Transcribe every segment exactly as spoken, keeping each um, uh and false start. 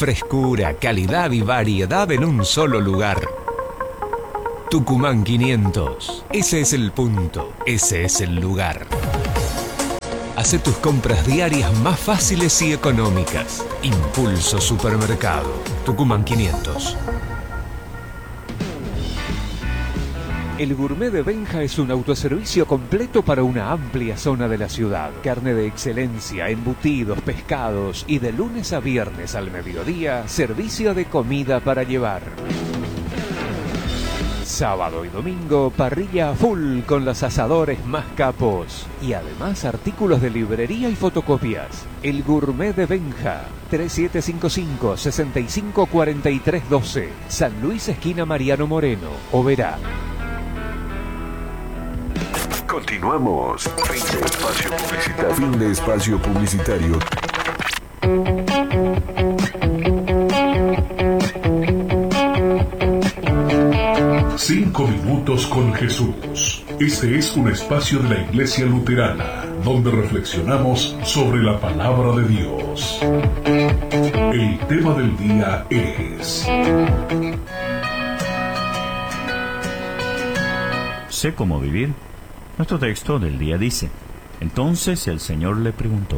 Frescura, calidad y variedad en un solo lugar. Tucumán quinientos. Ese es el punto. Ese es el lugar. Hace tus compras diarias más fáciles y económicas. Impulso Supermercado. Tucumán quinientos. El Gourmet de Benja es un autoservicio completo para una amplia zona de la ciudad. Carne de excelencia, embutidos, pescados y de lunes a viernes al mediodía, servicio de comida para llevar. Sábado y domingo, parrilla a full con los asadores más capos. Y además artículos de librería y fotocopias. El Gourmet de Benja, tres siete cinco cinco, seis cinco cuatro tres uno dos, San Luis, esquina Mariano Moreno, Oberá. Continuamos. Fin de espacio publicitario. Fin de espacio publicitario. Cinco minutos con Jesús. Este es un espacio de la Iglesia Luterana, donde reflexionamos sobre la palabra de Dios. El tema del día es... ¿Sé cómo vivir? Nuestro texto del día dice: entonces el Señor le preguntó: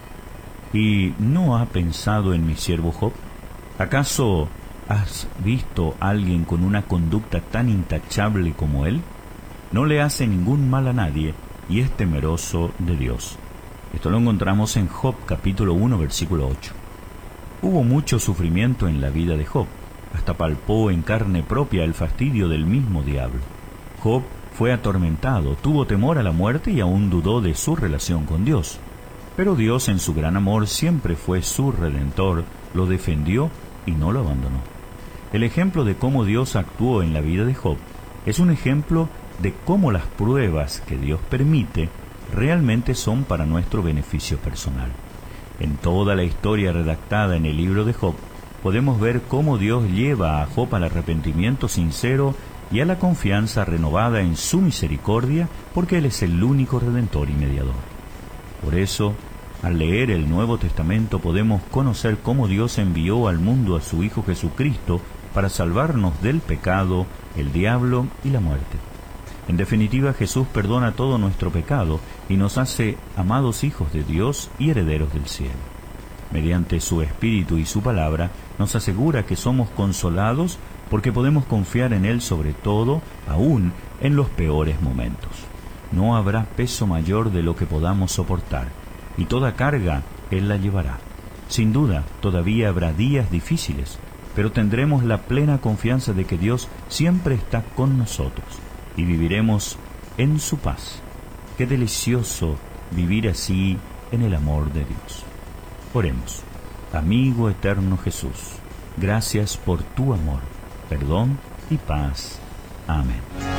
¿y no ha pensado en mi siervo Job? ¿Acaso has visto a alguien con una conducta tan intachable como él? No le hace ningún mal a nadie y es temeroso de Dios. Esto lo encontramos en Job capítulo uno versículo ocho. Hubo mucho sufrimiento en la vida de Job, hasta palpó en carne propia el fastidio del mismo diablo. Job fue atormentado, tuvo temor a la muerte y aún dudó de su relación con Dios. Pero Dios, en su gran amor, siempre fue su redentor, lo defendió y no lo abandonó. El ejemplo de cómo Dios actuó en la vida de Job es un ejemplo de cómo las pruebas que Dios permite realmente son para nuestro beneficio personal. En toda la historia redactada en el libro de Job, podemos ver cómo Dios lleva a Job al arrepentimiento sincero y a la confianza renovada en su misericordia, porque Él es el único Redentor y Mediador. Por eso, al leer el Nuevo Testamento podemos conocer cómo Dios envió al mundo a su Hijo Jesucristo para salvarnos del pecado, el diablo y la muerte. En definitiva, Jesús perdona todo nuestro pecado y nos hace amados hijos de Dios y herederos del cielo. Mediante su Espíritu y su palabra, nos asegura que somos consolados porque podemos confiar en Él sobre todo, aún en los peores momentos. No habrá peso mayor de lo que podamos soportar, y toda carga Él la llevará. Sin duda, todavía habrá días difíciles, pero tendremos la plena confianza de que Dios siempre está con nosotros, y viviremos en su paz. Qué delicioso vivir así en el amor de Dios. Oremos. Amigo eterno Jesús, gracias por tu amor, perdón y paz. Amén.